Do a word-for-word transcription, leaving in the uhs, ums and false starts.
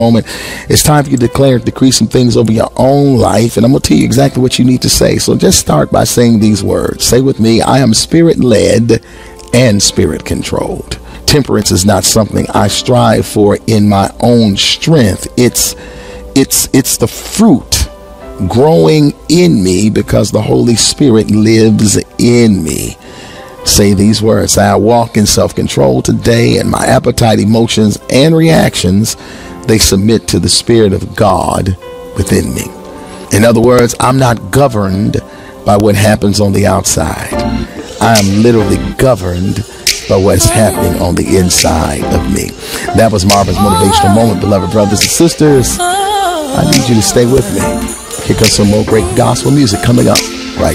Moment. It's time for you to declare and decree some things over your own life, and I'm going to tell you exactly what you need to say. So just start by saying these words. Say with me, I am spirit-led and spirit-controlled. Temperance is not something I strive for in my own strength. It's it's it's the fruit growing in me because the Holy Spirit lives in me. Say these words. I walk in self-control today, and my appetite, emotions, and reactions, they submit to the Spirit of God within me. In other words, I'm not governed by what happens on the outside. I am literally governed by what's happening on the inside of me. That was Marvin's motivational moment, beloved brothers and sisters. I need you to stay with me. Here comes some more great gospel music coming up.